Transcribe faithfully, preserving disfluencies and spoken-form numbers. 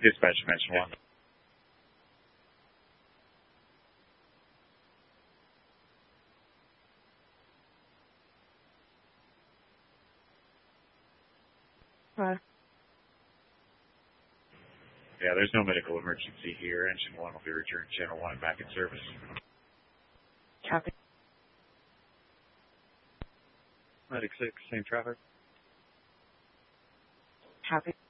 Dispatch Dimension one. Right. Yeah, there's no medical emergency here. Engine one will be returned Channel one back in service. Copy. Medic six, same traffic. Copy.